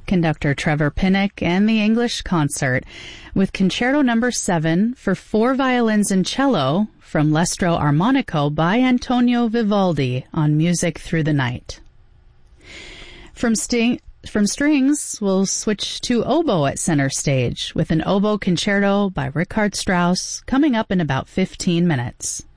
conductor Trevor Pinnock and the English Concert with Concerto No. 7 for 4 violins and cello from L'Estro Armonico by Antonio Vivaldi on Music Through the Night. From strings, we'll switch to oboe at center stage with an oboe concerto by Richard Strauss coming up in about 15 minutes.